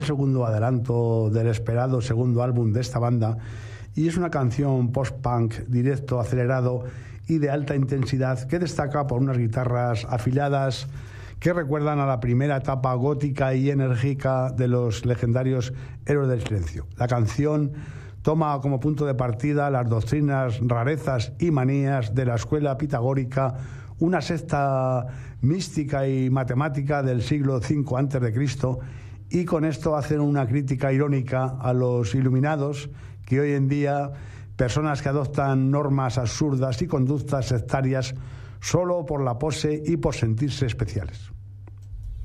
segundo adelanto del esperado segundo álbum de esta banda y es una canción post-punk directo, acelerado y de alta intensidad que destaca por unas guitarras afiladas que recuerdan a la primera etapa gótica y enérgica de los legendarios Héroes del Silencio. La canción toma como punto de partida las doctrinas, rarezas y manías de la escuela pitagórica, una secta mística y matemática del siglo V a.C., y con esto hacen una crítica irónica a los iluminados, que hoy en día, personas que adoptan normas absurdas y conductas sectarias solo por la pose y por sentirse especiales.